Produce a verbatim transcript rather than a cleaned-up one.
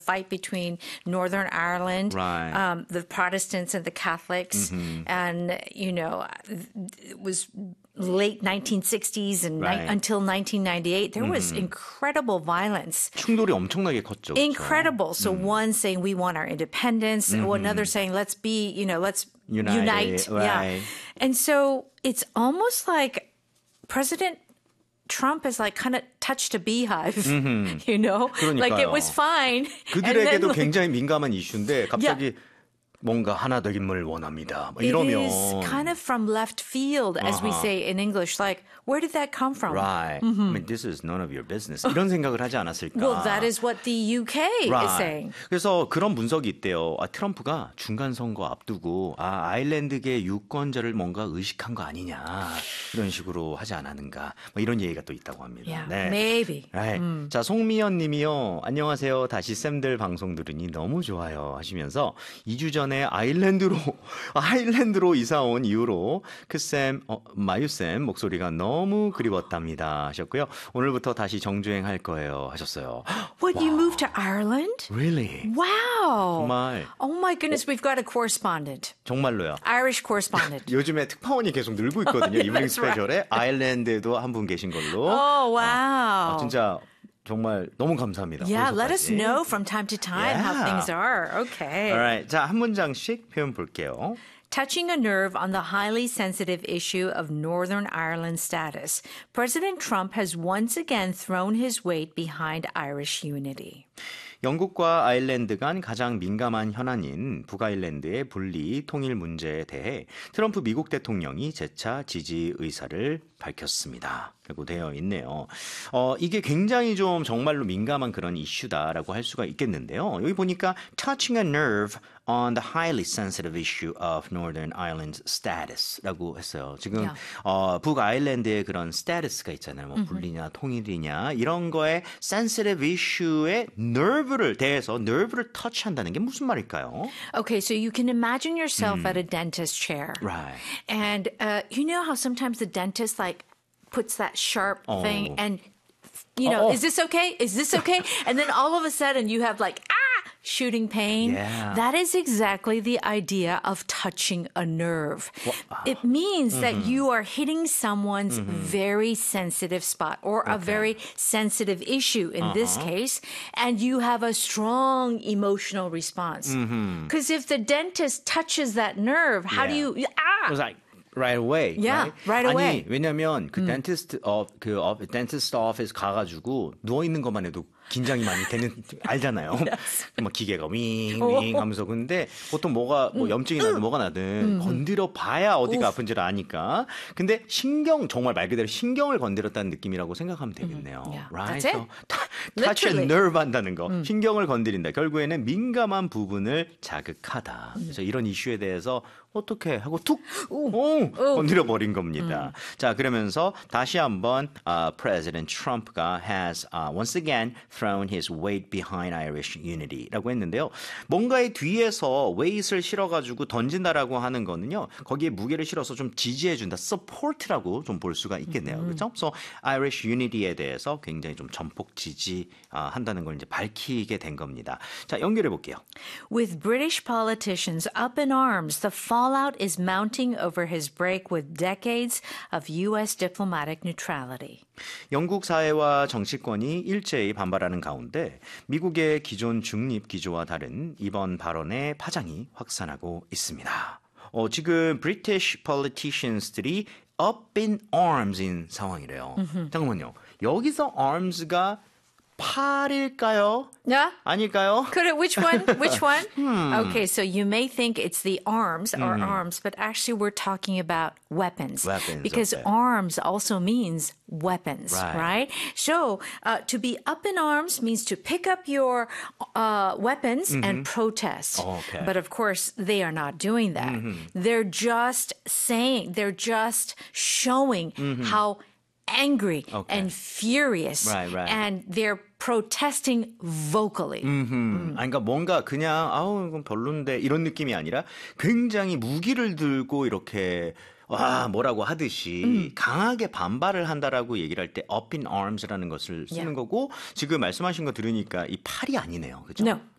fight between Northern Ireland, Right. um, the Protestants and the Catholics, Mm-hmm. and you know, it was late nineteen sixties and Right. ni- until nineteen ninety-eight. There was incredible violence. 충돌이 엄청나게 컸죠. 그렇죠? Incredible. So one saying we want our independence, or another saying let's be, you know, let's United, unite. right. Yeah. And so it's almost like President Trump has like kind of touched a beehive, you know? Like it was 그러니까요. fine. And then, 그들에게도 like, 굉장히 민감한 이슈인데 갑자기 뭔가 하나 되김을 원합니다. 뭐 이러면 it is kind of from left field, as we Uh-huh. say in English. Like, where did that come from? Right. I mean, this is none of your business. 이런 생각을 하지 않았을까? Well, that is what the U K Right. is saying. 그래서 그런 분석이 있대요. 아, 트럼프가 중간 선거 앞두고 아, 아일랜드계 유권자를 뭔가 의식한 거 아니냐 이런 식으로 하지 않았는가 뭐 이런 얘기가 또 있다고 합니다. Yeah, 네. maybe. Right. 자, 송미연 님이요. 안녕하세요. 다시 쌤들 방송 들으니 너무 좋아요 하시면서 이 주 전에 아일랜드로 아일랜드로 이사 온 이후로 그 쌤, 어, 마유 쌤 목소리가 너무 그리웠답니다 하셨고요. 오늘부터 다시 정주행 할 거예요 하셨어요. What, you moved to Ireland? Really? Wow. 정말 Oh my goodness, we've got a correspondent. 정말로요. Irish correspondent. 요즘에 특파원이 계속 늘고 있거든요. 이브닝 That's right. 스페셜에 아일랜드에도 한 분 계신 걸로. Oh, wow. 아, 진짜 정말 너무 감사합니다. Yeah, let us 벌써까지. know from time to time how Yeah. things are. Okay. Alright, 자, 한 문장씩 표현 볼게요. Touching a nerve on the highly sensitive issue of Northern Ireland status, President Trump has once again thrown his weight behind Irish unity. 영국과 아일랜드 간 가장 민감한 현안인 북아일랜드의 분리 통일 문제에 대해 트럼프 미국 대통령이 재차 지지 의사를 밝혔습니다. 라고 되어 있네요. 어, 이게 굉장히 좀 정말로 민감한 그런 이슈다라고 할 수가 있겠는데요. 여기 보니까 touching a nerve on the highly sensitive issue of Northern Ireland's status라고 했어요. 지금 Yeah. 어, 북아일랜드의 그런 status가 있잖아요. 뭐 분리냐 통일이냐 이런 거에 sensitive issue에 nerve를 대해서 nerve를 touch한다는 게 무슨 말일까요? Okay, so you can imagine yourself at a dentist chair. Right. And uh, you know how sometimes the dentist like puts that sharp Oh. thing and you know, Oh, oh. is this okay? Is this okay? And then all of a sudden you have like ah shooting pain. Yeah. That is exactly the idea of touching a nerve. It means that you are hitting someone's very sensitive spot or a very sensitive issue in this case, and you have a strong emotional response. Because if the dentist touches that nerve, how do Yeah. you ah? It was like right away. Yeah, right right? away. 아니, 왜냐면 그 dentist of 그 of, dentist office 가가지고 누워 있는 것만 해도 긴장이 많이 되는 알잖아요. 막 기계가 윙윙 하면서 근데 보통 뭐가 뭐 염증이 나든 뭐가 나든 건드려 봐야 어디가 아픈지를 아니까. 근데 신경 정말 말 그대로 신경을 건드렸다는 느낌이라고 생각하면 되겠네요. Yeah, Right? that's it. So, touch a Literally. nerve 한다는 거. 신경을 건드린다. 결국에는 민감한 부분을 자극하다. 그래서 이런 이슈에 대해서 어떻게 하고 툭 오, 건드려 버린 겁니다. 자, 그러면서 다시 한번 uh, President Trump가 has uh, once again thrown his weight behind Irish unity라고 했는데요. 뭔가의 뒤에서 weight을 실어가지고 던진다라고 하는 거는요. 거기에 무게를 실어서 좀 지지해준다, support라고 좀 볼 수가 있겠네요. 그렇죠? So Irish unity에 대해서 굉장히 좀 전폭 지지한다는 걸 이제 밝히게 된 겁니다. 자, 연결해 볼게요. With British politicians up in arms, the fallout is mounting over his break with decades of U S diplomatic neutrality. 영국 사회와 정치권이 일제히 반발하는 가운데 미국의 기존 중립 기조와 다른 이번 발언의 파장이 확산하고 있습니다. 어, 지금 British politicians들이 up in arms인 상황이래요. 잠깐만요. 여기서 arms가 팔일까요? Yeah? 아닐까요? Could it? Which one? Which one? Okay, so you may think it's the arms or arms, but actually we're talking about weapons. Weapons, Because okay. arms also means weapons, Right. right? So uh, to be up in arms means to pick up your uh, weapons and protest. Okay. But of course, they are not doing that. They're just saying, they're just showing how angry Okay. and furious Right, right. and they're protesting vocally. 음. 아니, 그러니까 뭔가 그냥 아우 이건 별론데 이런 느낌이 아니라 굉장히 무기를 들고 이렇게 와 뭐라고 하듯이 음. 강하게 반발을 한다라고 얘기를 할 때 up in arms라는 것을 쓰는 yeah. 거고 지금 말씀하신 거 들으니까 이 팔이 아니네요. 그죠? No.